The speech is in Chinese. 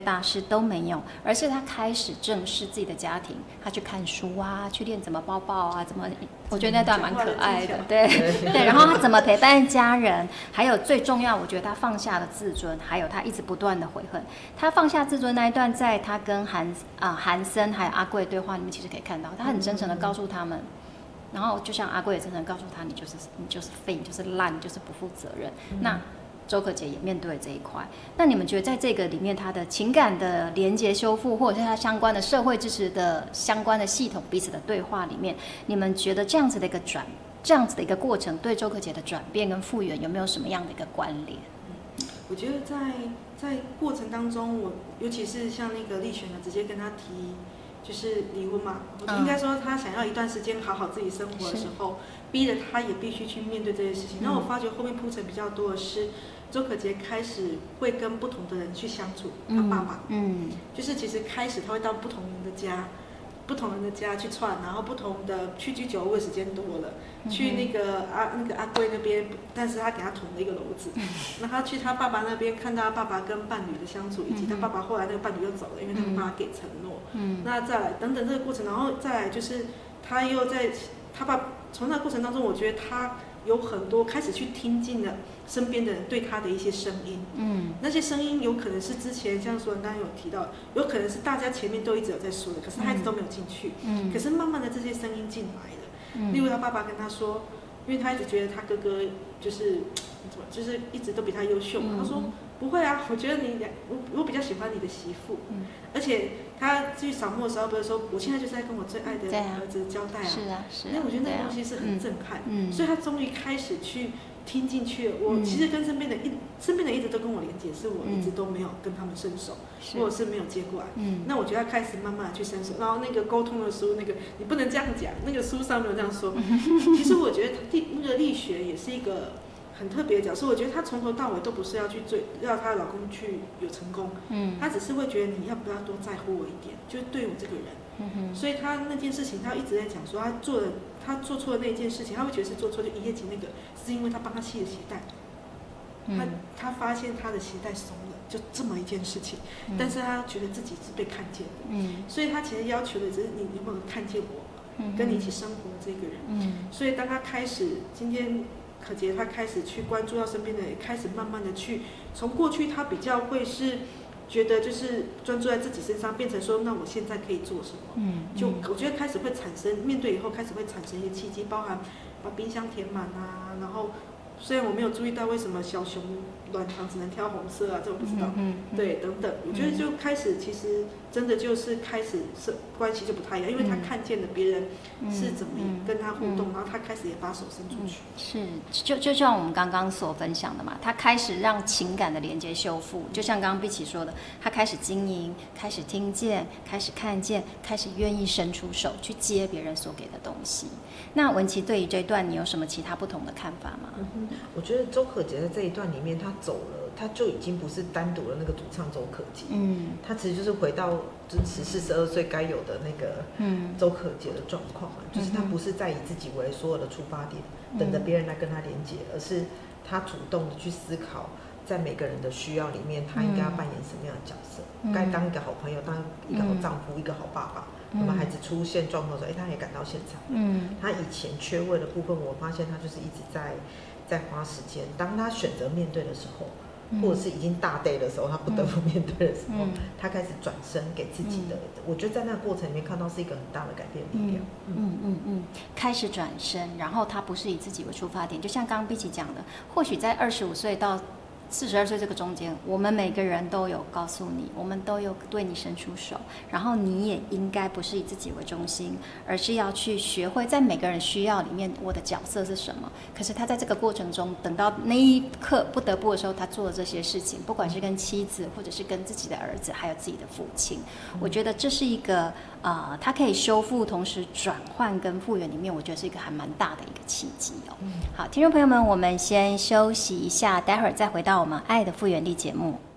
大事都没有，而是他开始正视自己的家庭，他去看书啊，去练怎么抱抱啊，怎么，我觉得那段蛮可爱的，对对。然后他怎么陪伴家人，还有最重要，我觉得他放下了自尊，还有他一直不断的悔恨。他放下自尊那一段，在他跟韩森还有阿贵对话里面，其实可以看到，他很真诚的告诉他们。然后就像阿贵也真诚告诉他，你就是废，你就是烂，你就是不负责任。那周可杰也面对了这一块。那你们觉得在这个里面，他的情感的连结修复，或者是他相关的社会支持的相关的系统彼此的对话里面，你们觉得这样子的一个过程，对周可杰的转变跟复原有没有什么样的一个关联？ 我觉得在过程当中，我尤其是像那个立璇呢，直接跟他提就是离婚嘛，我应该说他想要一段时间好好自己生活的时候，逼着他也必须去面对这些事情。那我发觉后面铺陈比较多的是，周可杰开始会跟不同的人去相处，他爸爸，就是其实开始他会到不同人的家去串，然后不同的去居酒屋的时间多了，去那个阿贵那边，但是他给他捅了一个篓子，那他去他爸爸那边看到他爸爸跟伴侣的相处，以及他爸爸后来那个伴侣又走了，因为他们爸爸给承诺，那再来等等这个过程，然后再来就是他又在他爸从那个过程当中，我觉得他有很多开始去听进了身边的人对他的一些声音，那些声音有可能是之前像说刚刚有提到，有可能是大家前面都一直有在说的，可是他一直都没有进去，可是慢慢的这些声音进来了，例如他爸爸跟他说，因为他一直觉得他哥哥就是一直都比他优秀，他说不会啊，我觉得我比较喜欢你的媳妇，而且他去扫墓的时候不是说，我现在就是在跟我最爱的儿子交代啊， 是啊是啊， 那我觉得那个东西是很震撼，所以他终于开始去听进去了。我其实跟身边的一直都跟我连接，是我一直都没有跟他们伸手，或者是没有接过来。那我觉得他开始慢慢的去伸手，然后那个沟通的书，那个你不能这样讲，那个书上没有这样说。其实我觉得那个力学也是一个很特别的角色，我觉得她从头到尾都不是要去要她老公去有成功，她只是会觉得你要不要多在乎我一点，就是对我这个人，所以她那件事情，她一直在讲说她做错的那件事情，她会觉得是做错，就一夜情那个，是因为她帮他系了鞋带，她发现她的鞋带松了，就这么一件事情，但是她觉得自己是被看见的，所以她其实要求的只是你有没有看见我，跟你一起生活的这个人，所以当她开始今天。可杰他开始去关注到身边的人，开始慢慢的去从过去他比较会是觉得就是专注在自己身上，变成说那我现在可以做什么？就我觉得开始会产生面对以后开始会产生一些契机，包含把冰箱填满啊，然后虽然我没有注意到为什么小熊卵巢只能挑红色啊，这我不知道，对，等等，我觉得就开始其实真的就是开始关系就不太一样，因为他看见了别人是怎么跟他互动，然后他开始也把手伸出去。 是，就像我们刚刚所分享的嘛，他开始让情感的连接修复，就像刚刚碧琪说的，他开始经营，开始听见，开始看见，开始愿意伸出手去接别人所给的东西。那文琪对于这一段，你有什么其他不同的看法吗？ 我觉得周可杰在这一段里面，他走了，他就已经不是单独的那个主唱周可杰，他其实就是回到真实42岁该有的那个周可杰的状况嘛，就是他不是在以自己为所有的出发点，等着别人来跟他连接，而是他主动的去思考，在每个人的需要里面，他应该要扮演什么样的角色，该当一个好朋友，当一个好丈夫，一个好爸爸。那么孩子出现状况的时候，他也赶到现场。他以前缺位的部分，我发现他就是一直在花时间。当他选择面对的时候，或者是已经大 day 的时候，他不得不面对的时候，他开始转身给自己的。我觉得在那个过程里面看到是一个很大的改变力量。 开始转身，然后他不是以自己为出发点，就像刚刚碧琪讲的，或许在25岁到42岁这个中间，我们每个人都有告诉你，我们都有对你伸出手，然后你也应该不是以自己为中心，而是要去学会在每个人需要里面我的角色是什么。可是他在这个过程中，等到那一刻不得不的时候，他做了这些事情，不管是跟妻子，或者是跟自己的儿子，还有自己的父亲，我觉得这是一个他可以修复，同时转换跟复原里面，我觉得是一个还蛮大的一个契机哦。好，听众朋友们，我们先休息一下，待会儿再回到我们爱的复原力节目。